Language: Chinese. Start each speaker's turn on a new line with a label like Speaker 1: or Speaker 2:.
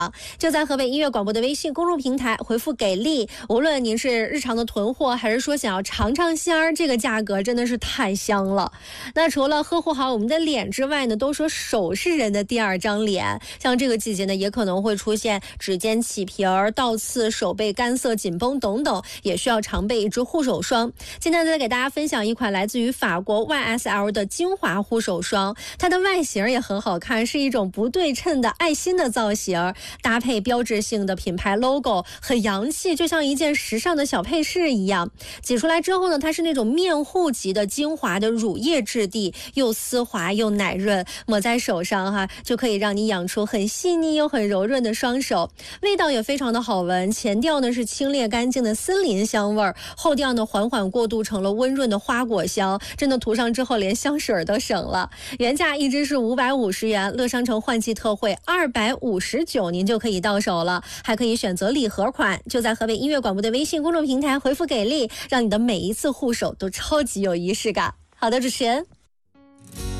Speaker 1: 就在河北音乐广播的微信公众平台回复给力，无论您是日常的囤货，还是说想要尝尝鲜儿，这个价格真的是太香了。那除了呵护好我们的脸之外呢，都说手是人的第二张脸，像这个季节呢，也可能会出现指尖起皮儿、倒刺、手背干涩、紧绷等等，也需要常备一支护手霜。今天再给大家分享一款来自于法国 YSL 的精华护手霜，它的外形也很好看，是一种不对称的爱心的造型，搭配标志性的品牌 logo， 很洋气，就像一件时尚的小配饰一样。挤出来之后呢，它是那种面糊级的精华的乳液质地，又丝滑又奶润，抹在手上就可以让你养出很细腻又很柔润的双手。味道也非常的好闻，前调呢是清冽干净的森林香味儿，后调呢缓缓过渡成了温润的花果香，真的涂上之后连香水都省了。原价一支是550元，乐商城换季特惠259，您就可以到手了，还可以选择礼盒款。就在河北音乐广播的微信公众平台回复给力，让你的每一次护手都超级有仪式感。好的，主持人。